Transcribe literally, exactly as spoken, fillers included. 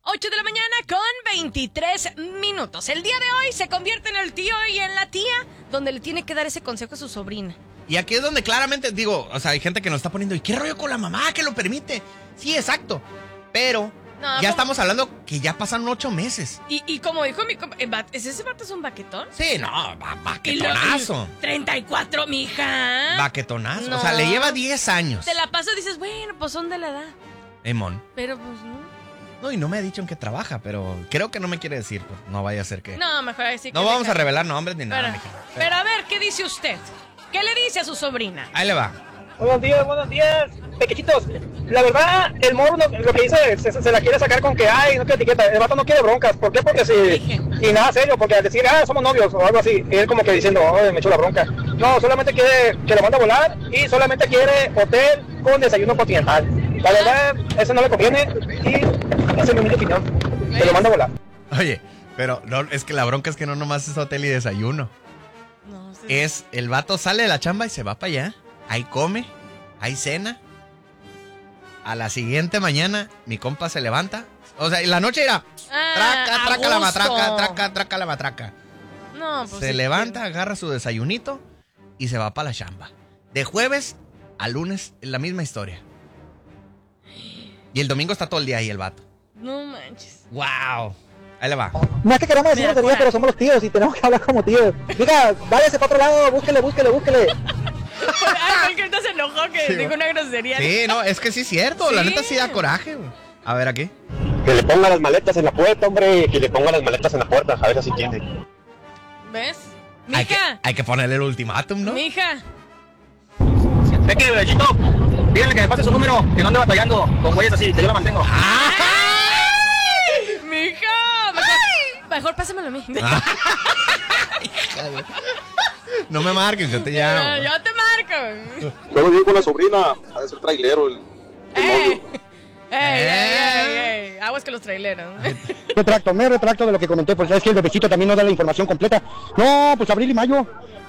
ocho de la mañana con veintitrés minutos. El día de hoy se convierte en el tío y en la tía, donde le tiene que dar ese consejo a su sobrina. Y aquí es donde claramente digo, o sea, hay gente que nos está poniendo, ¿y qué rollo con la mamá que lo permite? Sí, exacto. Pero No, ya como- estamos hablando que ya pasaron ocho meses. Y, y como dijo mi compa, ¿es ese vato es un baquetón? Sí, no, va- Y lo- baquetonazo. y treinta y cuatro, mija. Baquetonazo. No. O sea, le lleva diez años. Te la paso y dices, bueno, pues son de la edad. Emon. Pero pues no. No, y no me ha dicho en qué trabaja, pero creo que no me quiere decir. Pues, no vaya a ser que... No, mejor decir que No vamos deja- a revelar nombres ni nada, Pero, mija. pero a ver, ¿qué dice usted? ¿Qué le dice a su sobrina? Ahí le va. Buenos días, buenos días, pequeñitos. La verdad, el morro no- lo que dice se, se la quiere sacar con que ay, no quiere etiqueta. El vato no quiere broncas. ¿Por qué? Porque si. Dije. Y nada serio, porque al decir, ah, somos novios o algo así, él como que diciendo, oh, me echó la bronca. No, solamente quiere que lo mande a volar y solamente quiere hotel con desayuno continental. La verdad, eso no le conviene y esa es mi humilde opinión. Que lo manda a volar. Oye, pero no, es que la bronca es que no nomás es hotel y desayuno. No sé. Es, el vato sale de la chamba y se va para allá. Ahí come, ahí cena. A la siguiente mañana, mi compa se levanta. O sea, en la noche era Ah, traca, a traca la gusto. matraca, traca, traca la matraca. No, pues Se sí, levanta, agarra su desayunito y se va para la chamba. De jueves a lunes, la misma historia. Y el domingo está todo el día ahí el vato. No manches. ¡Wow! Ahí le va. No es que queramos decir Me grosería, acuerdo. pero somos los tíos y tenemos que hablar como tíos. Diga, váyase para otro lado, búsquele, búsquele, búsquele. Ay, que ahorita se enojó que Sí, dijo una grosería. Sí, no, es que sí es cierto. La Sí. neta sí da coraje, güey. A ver, aquí. Que le ponga las maletas en la puerta, hombre, que le ponga las maletas en la puerta, a ver si entiende. ¿Ves? Hay que, Mija, hay que ponerle el ultimátum, ¿no? mija. Es que, bebecito, díganle que me pase su número, que no ande batallando con güeyes así, que yo la mantengo. Mija, mejor, mejor pásamelo a mí. No me marques, yo te Ya, llamo. yo te marco. Luego digo con la sobrina, ha de ser trailero el, el ¡Ey! novio. ¡Ey, ey, ey, ey! Aguas que los traileros. Retracto, me retracto de lo que comenté, porque sabes que el bebecito también no da la información completa. No, pues abril y mayo.